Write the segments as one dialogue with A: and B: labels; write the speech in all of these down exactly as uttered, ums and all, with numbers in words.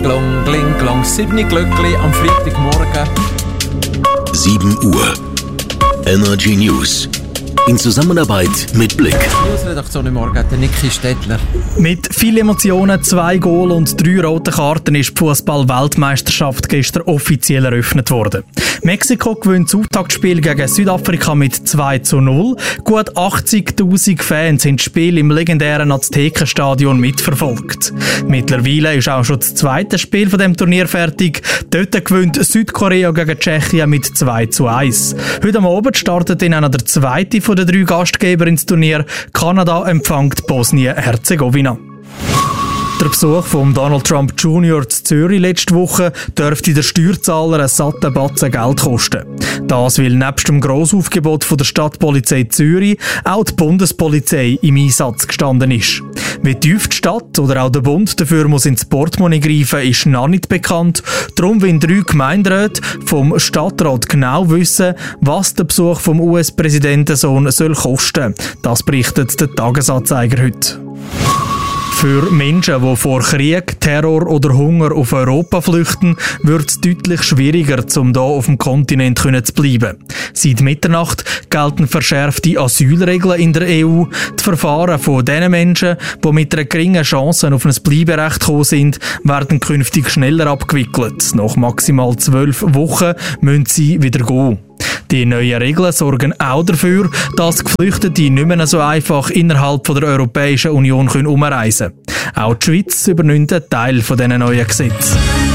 A: Glong, gling, glong, siebni Glöckli am Freitagmorgen.
B: sieben Uhr. Energy News. In Zusammenarbeit mit Blick.
A: Newsredaktion im Morgen, der Niki Stettler.
C: Mit vielen Emotionen, zwei Goal und drei roten Karten ist die Fußball-Weltmeisterschaft gestern offiziell eröffnet worden. Mexiko gewinnt das Auftaktspiel gegen Südafrika mit zwei zu null. Gut achtzigtausend Fans haben das Spiel im legendären Aztekenstadion mitverfolgt. Mittlerweile ist auch schon das zweite Spiel von dem Turnier fertig. Dort gewinnt Südkorea gegen Tschechien mit zwei zu eins. Heute am Abend startet in einer der zweite von den drei Gastgeber ins Turnier. Kanada empfängt Bosnien-Herzegowina. Der Besuch von Donald Trump Junior zu Zürich letzte Woche dürfte der Steuerzahler einen satten Batzen Geld kosten. Das, weil nebst dem Grossaufgebot von der Stadtpolizei Zürich auch die Bundespolizei im Einsatz gestanden ist. Wie tief die Stadt oder auch der Bund dafür muss ins Portemonnaie greifen, ist noch nicht bekannt. Darum wollen drei Gemeinderäte vom Stadtrat genau wissen, was der Besuch vom U S-Präsidentensohn soll kosten. Das berichtet der Tagesanzeiger heute. Für Menschen, die vor Krieg, Terror oder Hunger auf Europa flüchten, wird es deutlich schwieriger, um hier auf dem Kontinent zu bleiben. Seit Mitternacht gelten verschärfte Asylregeln in der E U. Die Verfahren von den Menschen, die mit einer geringen Chance auf ein Bleiberecht gekommen sind, werden künftig schneller abgewickelt. Nach maximal zwölf Wochen müssen sie wieder gehen. Die neuen Regeln sorgen auch dafür, dass Geflüchtete nicht mehr so einfach innerhalb der Europäischen Union umreisen können. Auch die Schweiz übernimmt einen Teil dieser neuen Gesetze.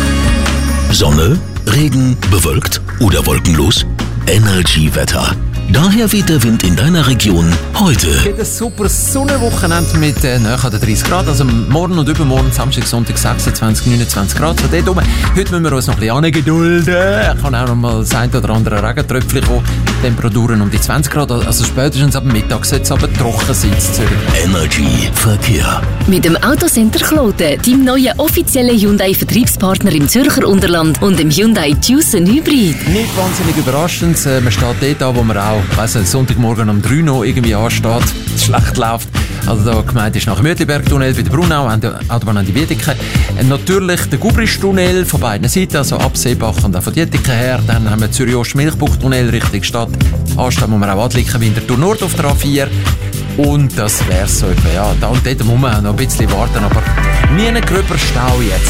B: Sonne, Regen, bewölkt oder wolkenlos? Energy-Wetter. Daher weht der Wind in deiner Region heute.
A: Es gibt ein super Sonnenwochenende mit äh, nahe an dreißig Grad. Also morgen und übermorgen, Samstag, Sonntag sechsundzwanzig, neunundzwanzig Grad. So dort oben. Heute müssen wir uns noch ein bisschen angedulden. Es kann auch noch mal das ein oder andere Regentröpfchen kommen. Temperaturen um die zwanzig Grad. Also spätestens ab Mittag sollte es aber trocken sein in Zürich.
B: Energy Verkehr.
D: Mit dem Autocenter Kloten, deinem neuen offiziellen Hyundai-Vertriebspartner im Zürcher Unterland und dem Hyundai Tucson Hybrid.
A: Nicht wahnsinnig überraschend. Äh, man steht dort an, wo man auch Ich weiss nicht, Sonntagmorgen um drei noch irgendwie ansteht, es schlecht läuft. Also da gemeint ist nach Mütliberg-Tunnel bei der Brunau, an der Autobahn an die Wiedeke. Natürlich der Gubrisch-Tunnel von beiden Seiten, also ab Seebach und auch von Dietike her. Dann haben wir Zürich-Ost-Milchbucht-Tunnel Richtung Stadt. Anstehen muss man auch Adliken Winterthur Nord auf der A vier. Und das wär's so etwa. Ja, da und dort muss man noch ein bisschen warten, aber nie ein gröber Stau jetzt.